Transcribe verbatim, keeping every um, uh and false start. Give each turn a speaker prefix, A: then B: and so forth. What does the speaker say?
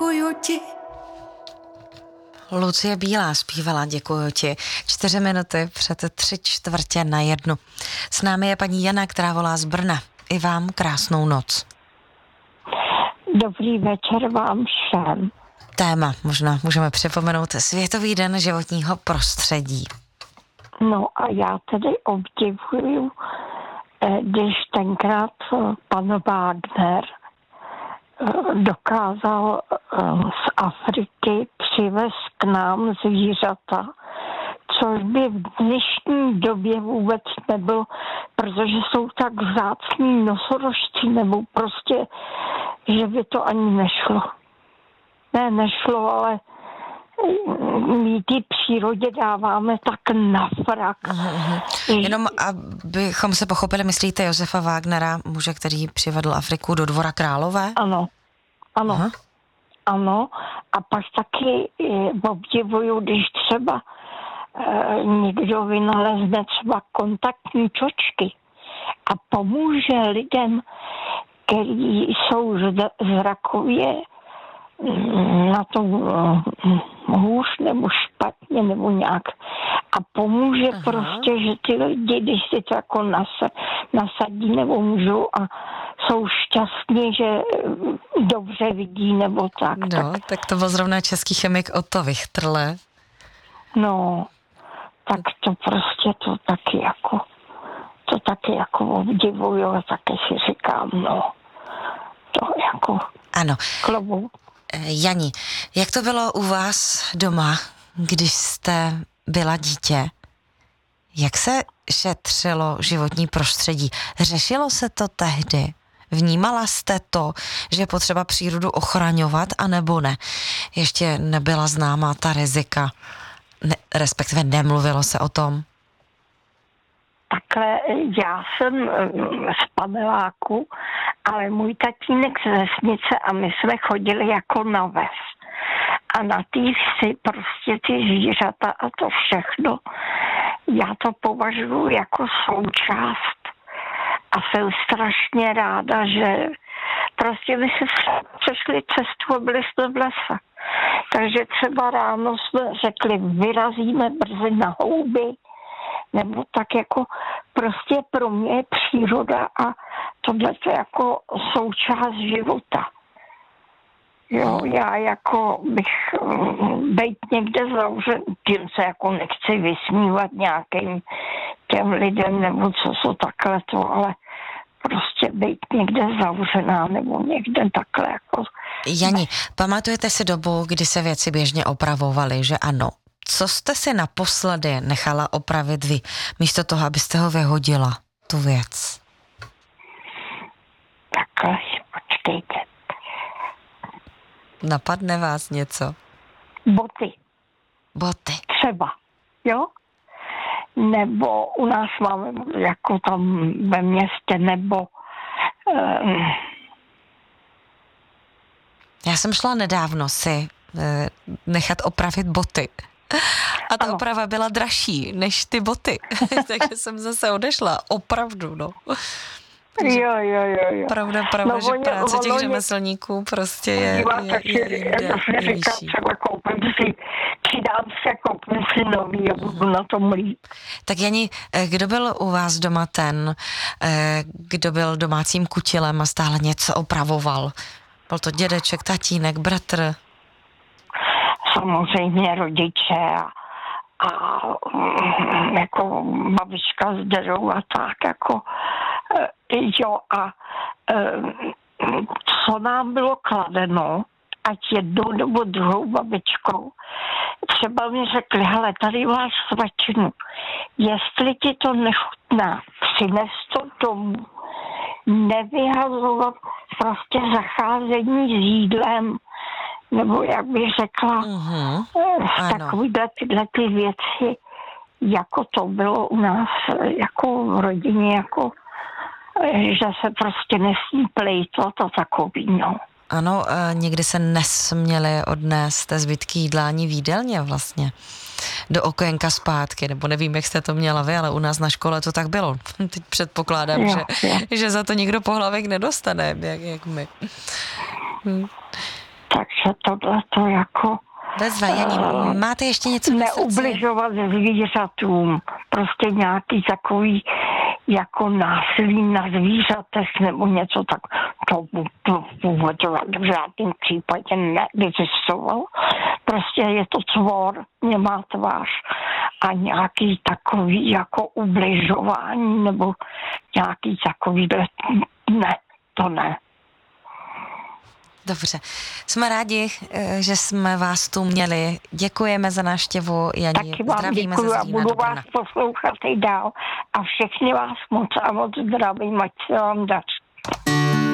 A: děkuju ti.
B: Lucie Bílá zpívala Děkuju ti. Čtyři minuty před tři čtvrtě na jednu. S námi je paní Jana, která volá z Brna. I vám krásnou noc.
C: Dobrý večer vám všem.
B: Téma možná můžeme připomenout Světový den životního prostředí.
C: No a já tedy obdivuju, když tenkrát pan Wagner dokázal z Afriky přivést k nám zvířata, což by v dnešní době vůbec nebylo, protože jsou tak vzácní nosorožci, nebo prostě, že by to ani nešlo. Ne, nešlo, ale my ty přírodě dáváme tak na frak.
B: Uhum. Jenom abychom se pochopili, myslíte Josefa Wagnera, muže, který přivedl Afriku do Dvora Králové?
C: Ano, ano,
B: Aha.
C: ano. A pak taky obdivuju, když třeba e, někdo vynalezne třeba kontaktní čočky a pomůže lidem, kteří jsou zrakově na tom hůř nebo špatně nebo nějak a pomůže. Aha. Prostě, že ty lidi, když si to jako nasadí nebo můžou a jsou šťastní, že dobře vidí nebo tak.
B: No,
C: tak,
B: tak to byl zrovna český chemik Otto Vichtrle.
C: No, tak to prostě to taky jako to taky jako obdivuju a taky si říkám, no, to jako
B: ano.
C: klobouk.
B: Jani, jak to bylo u vás doma, když jste byla dítě? Jak se šetřilo životní prostředí? Řešilo se to tehdy? Vnímala jste to, že je potřeba přírodu ochraňovat, anebo ne? Ještě nebyla známá ta rizika, ne, respektive nemluvilo se o tom?
C: Takhle, já jsem z paneláku, ale můj tatínek z vesnice a my jsme chodili jako na ves. A na té vsi prostě ty zvířata a to všechno, já to považuji jako součást. A jsem strašně ráda, že prostě my si přešli cestu a byli jsme v lese. Takže třeba ráno jsme řekli, vyrazíme brzy na houby, nebo tak jako prostě pro mě je příroda a tohle je jako součást života. Jo, já jako bych být někde zavřen, tím se jako nechci vysmívat nějakým těm lidem, nebo co jsou takhle to, ale prostě být někde zavřená, nebo někde takhle jako...
B: Jani, pamatujete si dobu, kdy se věci běžně opravovaly, že ano? Co jste si naposledy nechala opravit vy, místo toho, abyste ho vyhodila, tu věc?
C: Takhle, počkejte.
B: Napadne vás něco?
C: Boty.
B: Boty.
C: Třeba, jo? Nebo u nás máme jako tam ve městě, nebo... Um...
B: Já jsem šla nedávno si eh, nechat opravit boty. A ta ano. oprava byla dražší než ty boty. Takže jsem zase odešla. Opravdu, no.
C: Jo, jo, jo, jo.
B: Pravda, pravda, no, že oni, práce těch řemeslníků prostě je, je, je, je, je, je vyšší.
C: Třeba koupím si, přidám se, koupím si nový a budu na tom líp.
B: Tak Jani, kdo byl u vás doma ten, kdo byl domácím kutilem a stále něco opravoval? Byl to dědeček, tatínek, bratr?
C: Samozřejmě rodiče a, a jako babička s dědou a tak jako jo a co nám bylo kladeno, ať jednou nebo druhou babičkou, třeba mi řekli, hele, tady máš svačinu, jestli ti to nechutná, přines to domů, nevyhazovat prostě zacházení s jídlem, nebo jak bych řekla,
B: uh-huh.
C: takovýhle tyhle ty věci, jako to bylo u nás, jako v rodině, jako že se prostě nesmí plejtvat a takový, no.
B: Ano, e, nikdy se nesměli odnést zbytky jídla ani v jídelně vlastně do okénka zpátky, nebo nevím, jak jste to měla vy, ale u nás na škole to tak bylo. Teď předpokládám, jo, že, jo. že za to nikdo pohlavek nedostane, jak, jak my. Hm.
C: Takže tohle to jako...
B: Bezva, Janí, máte ještě něco na srdci?
C: Neubližovat zvířatům, prostě nějaký takový jako násilí na zvířatech nebo něco tak, to, to vůbec v žádném případě neexistovalo. Prostě je to tvor, nemá tvář a nějaký takový jako ubližování nebo nějaký takový, ne, to ne.
B: Dobře. Jsme rádi, že jsme vás tu měli. Děkujeme za návštěvu, Janí.
C: Taky vám
B: Zdravíme
C: děkuju
B: ze
C: a
B: Zlína
C: budu
B: do Brna.
C: vás poslouchat i dál. A všechny vás moc a moc zdravím, ať se vám daří.